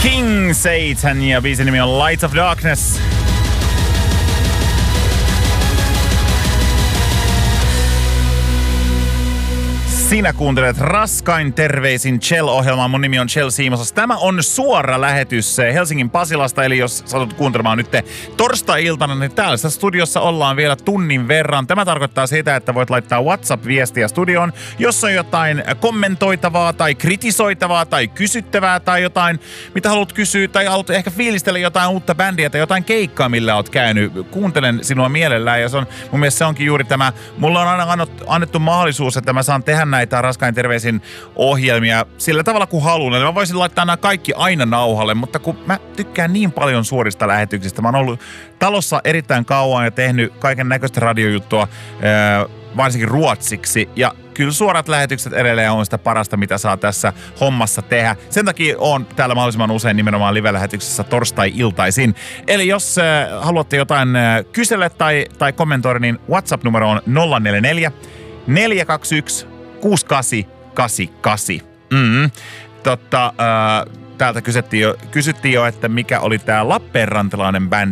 King Satan ja biisin nimi on Light of Darkness. Sinä kuuntelet Raskain terveisin Chell-ohjelmaa. Mun nimi on Chell Siimosas. Tämä on suora lähetys Helsingin Pasilasta, eli jos satut kuuntelemaan nyt torstai-iltana, niin täällä studiossa ollaan vielä tunnin verran. Tämä tarkoittaa sitä, että voit laittaa WhatsApp-viestiä studioon, jos on jotain kommentoitavaa tai kritisoitavaa tai kysyttävää tai jotain, mitä haluat kysyä tai haluat ehkä fiilistellä jotain uutta bändiä tai jotain keikkaa, millä oot käynyt. Kuuntelen sinua mielellään ja mun mielestä se onkin juuri tämä. Mulla on aina annettu mahdollisuus, että mä saan tehdä näitä Raskain terveisin ohjelmia sillä tavalla kuin haluan. Eli mä voisin laittaa nämä kaikki aina nauhalle, mutta kun mä tykkään niin paljon suorista lähetyksistä. Mä oon ollut talossa erittäin kauan ja tehnyt kaiken näköistä radiojuttua, varsinkin ruotsiksi. Ja kyllä suorat lähetykset edelleen on sitä parasta, mitä saa tässä hommassa tehdä. Sen takia on täällä mahdollisimman usein nimenomaan live-lähetyksessä torstai-iltaisin. Eli jos haluatte jotain kysellä tai kommentoida, niin WhatsApp-numero on 044 421 6888. Täältä kysyttiin jo, että mikä oli tää lappeenrantalainen bändi.